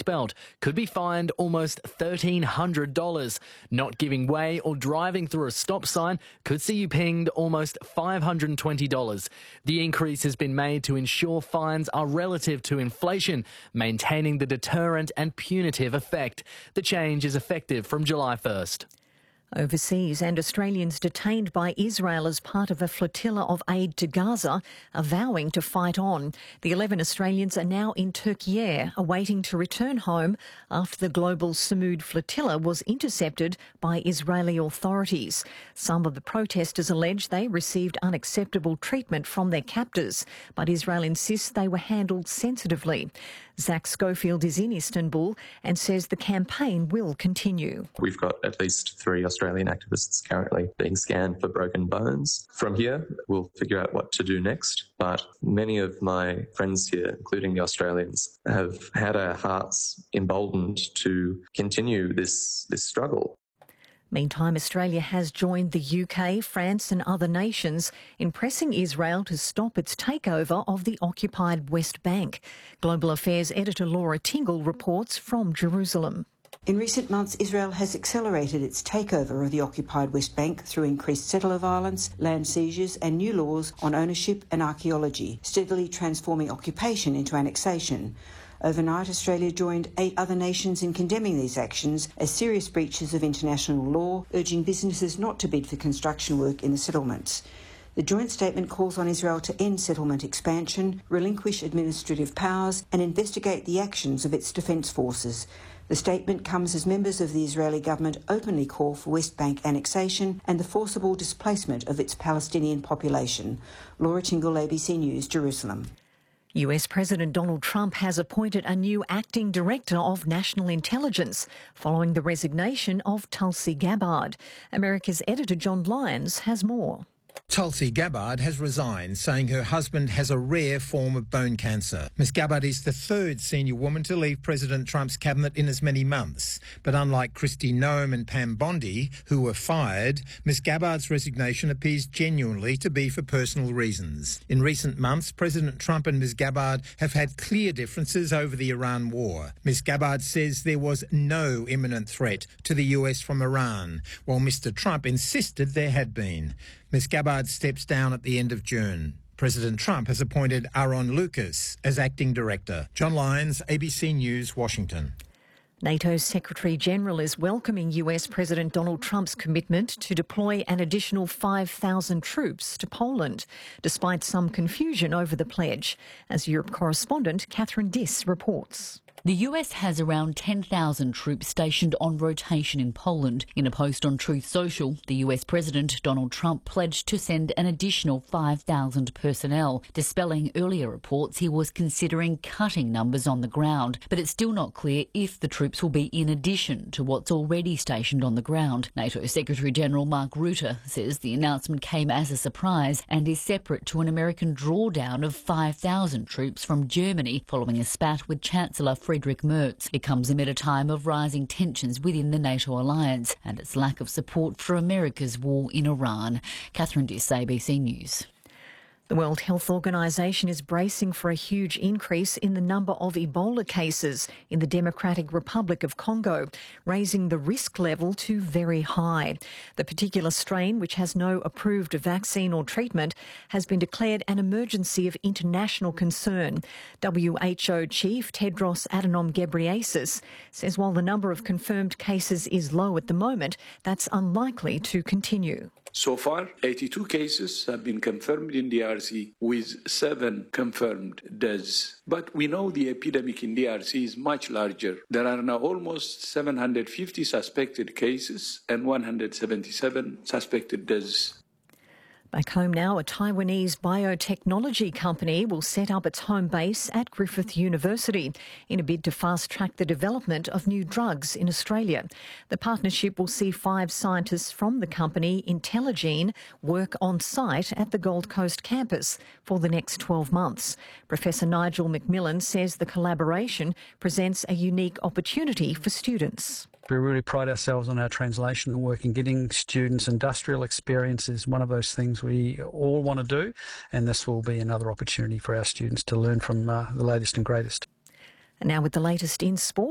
seatbelt could be fined almost $1,300. Not giving way or driving through a stop sign could see you pinged almost $520. The increase has been made to ensure fines are relative to inflation, maintaining the deterrent and punitive effect. The change is effective from July 1st. Overseas, and Australians detained by Israel as part of a flotilla of aid to Gaza are vowing to fight on. The 11 Australians are now in Turkey, awaiting to return home after the global Samud flotilla was intercepted by Israeli authorities. Some of the protesters allege they received unacceptable treatment from their captors, but Israel insists they were handled sensitively. Zach Schofield is in Istanbul and says the campaign will continue. We've got at least 3 Australian activists currently being scanned for broken bones. From here, we'll figure out what to do next. But many of my friends here, including the Australians, have had our hearts emboldened to continue this struggle. Meantime, Australia has joined the UK, France and other nations in pressing Israel to stop its takeover of the occupied West Bank. Global Affairs editor Laura Tingle reports from Jerusalem. In recent months, Israel has accelerated its takeover of the occupied West Bank through increased settler violence, land seizures and new laws on ownership and archaeology, steadily transforming occupation into annexation. Overnight, Australia joined 8 other nations in condemning these actions as serious breaches of international law, urging businesses not to bid for construction work in the settlements. The joint statement calls on Israel to end settlement expansion, relinquish administrative powers and investigate the actions of its defence forces. The statement comes as members of the Israeli government openly call for West Bank annexation and the forcible displacement of its Palestinian population. Laura Tingle, ABC News, Jerusalem. US President Donald Trump has appointed a new acting director of national intelligence following the resignation of Tulsi Gabbard. America's editor John Lyons has more. Tulsi Gabbard has resigned, saying her husband has a rare form of bone cancer. Ms Gabbard is the 3rd senior woman to leave President Trump's cabinet in as many months. But unlike Kristi Noem and Pam Bondi, who were fired, Ms Gabbard's resignation appears genuinely to be for personal reasons. In recent months, President Trump and Ms Gabbard have had clear differences over the Iran war. Ms Gabbard says there was no imminent threat to the US from Iran, while Mr Trump insisted there had been. Ms Gabbard steps down at the end of June. President Trump has appointed Aaron Lucas as acting director. John Lyons, ABC News, Washington. NATO's Secretary-General is welcoming US President Donald Trump's commitment to deploy an additional 5,000 troops to Poland, despite some confusion over the pledge. As Europe correspondent Catherine Diss reports. The US has around 10,000 troops stationed on rotation in Poland. In a post on Truth Social, the US President Donald Trump pledged to send an additional 5,000 personnel, dispelling earlier reports he was considering cutting numbers on the ground. But it's still not clear if the troops will be in addition to what's already stationed on the ground. NATO Secretary-General Mark Rutte says the announcement came as a surprise and is separate to an American drawdown of 5,000 troops from Germany following a spat with Chancellor Friedrich Merz. It comes amid a time of rising tensions within the NATO alliance and its lack of support for America's war in Iran. Catherine Diss, ABC News. The World Health Organization is bracing for a huge increase in the number of Ebola cases in the Democratic Republic of Congo, raising the risk level to very high. The particular strain, which has no approved vaccine or treatment, has been declared an emergency of international concern. WHO Chief Tedros Adhanom Ghebreyesus says while the number of confirmed cases is low at the moment, that's unlikely to continue. So far, 82 cases have been confirmed in DRC with 7 confirmed deaths. But we know the epidemic in DRC is much larger. There are now almost 750 suspected cases and 177 suspected deaths. Back home now, a Taiwanese biotechnology company will set up its home base at Griffith University in a bid to fast-track the development of new drugs in Australia. The partnership will see 5 scientists from the company, Intelligene, work on site at the Gold Coast campus for the next 12 months. Professor Nigel McMillan says the collaboration presents a unique opportunity for students. We really pride ourselves on our translational work, and getting students industrial experience is one of those things we all want to do, and this will be another opportunity for our students to learn from the latest and greatest. And now with the latest in sport.